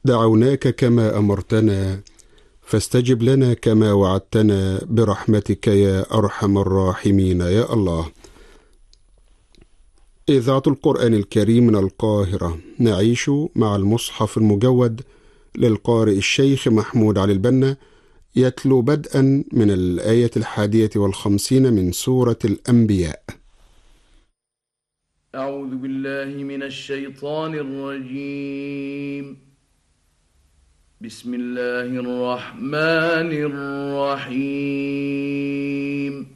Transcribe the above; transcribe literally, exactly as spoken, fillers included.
دعوناك كما أمرتنا فاستجب لنا كما وعدتنا برحمتك يا أرحم الراحمين يا الله. إذاعة القرآن الكريم من القاهرة، نعيش مع المصحف المجود للقارئ الشيخ محمود علي البنا، يتلو بدءا من الآية الحادية والخمسين من سورة الأنبياء. أعوذ بالله من الشيطان الرجيم. بسم الله الرحمن الرحيم.